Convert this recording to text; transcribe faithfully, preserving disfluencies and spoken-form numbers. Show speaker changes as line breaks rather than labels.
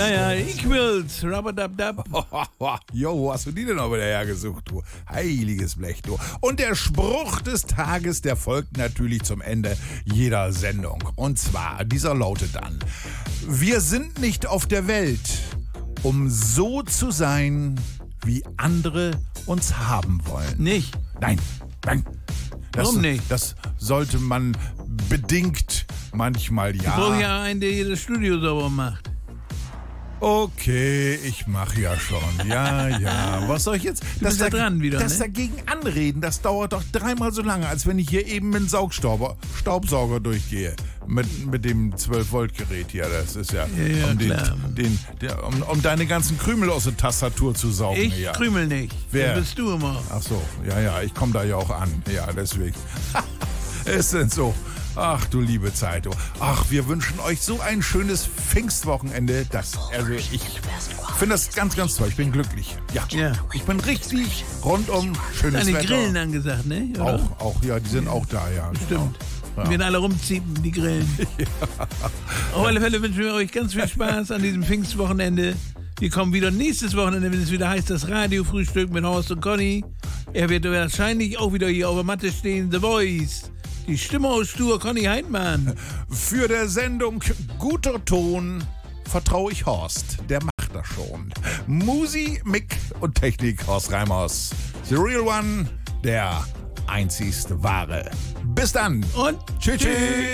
Ja, ja, ich will's. Rabadabdab.
Jo, wo hast du die denn auch wieder hergesucht, du? Heiliges Blech, du. Und der Spruch des Tages, der folgt natürlich zum Ende jeder Sendung. Und zwar, dieser lautet dann: Wir sind nicht auf der Welt, um so zu sein, wie andere uns haben wollen.
Nicht?
Nein, nein. Das,
Warum nicht?
Das sollte man bedingt manchmal, ja.
Ich brauche ja einen, der hier das Studio sauber macht.
Okay, ich mache ja schon. Ja, ja. Was soll ich jetzt?
Du bist da dran wieder,
das
ne?
dagegen anreden, das dauert doch dreimal so lange, als wenn ich hier eben mit dem Saugstauber, Staubsauger durchgehe. Mit, mit dem zwölf Volt Gerät hier. Das ist ja,
Ja, ja,
um, den,
klar.
den, der, um, um deine ganzen Krümel aus der Tastatur zu saugen.
Ich
ja.
krümel nicht.
Wer?
Das bist du immer.
Ach so, ja, ja, ich komme da ja auch an. Ja, deswegen. Ist denn so? Ach du liebe Zeit. Du. Ach, wir wünschen euch so ein schönes Pfingstwochenende. Das, also ich finde das ganz, ganz toll. Ich bin glücklich. Ja,
Ja.
ich bin richtig rundum schönes
Deine
Wetter.
Grillen angesagt, ne? Oder?
Auch, auch, ja, die sind auch da, ja.
Stimmt.
Ja.
Wir werden alle rumziehen, die Grillen. Auf alle Fälle wünschen wir euch ganz viel Spaß an diesem Pfingstwochenende. Wir kommen wieder nächstes Wochenende, wenn es wieder heißt, das Radiofrühstück mit Horst und Conny. Er wird wahrscheinlich auch wieder hier auf der Matte stehen, The Voice. Die Stimme aus Stur, Conny Heidmann.
Für der Sendung Guter Ton vertraue ich Horst. Der macht das schon. Musi, Mick und Technik Horst Reimers. The Real One, der einzigste Wahre. Bis dann.
Und
Tschüss. Tschüss.